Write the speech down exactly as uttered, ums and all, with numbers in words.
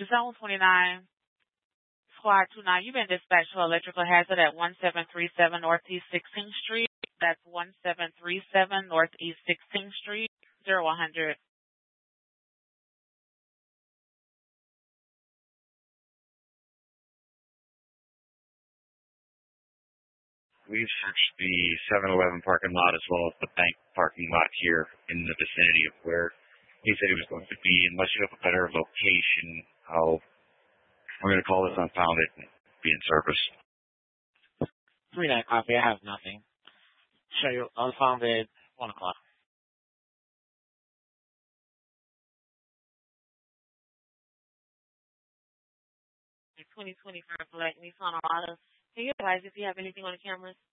Zone twenty-nine, Squad two nine, you've been dispatched to electrical hazard at one seven three seven Northeast sixteenth Street. That's one seven three seven Northeast sixteenth Street, zero one hundred. We've searched the seven eleven parking lot as well as the bank parking lot here in the vicinity of where he said he was going to be. Unless you have a better location, I'll, I'm going to call this unfounded and be in service. three nine copy. I have nothing. Show you unfounded, one o'clock. twenty twenty-five Black Nissan Armada. Can you advise if you have anything on the cameras?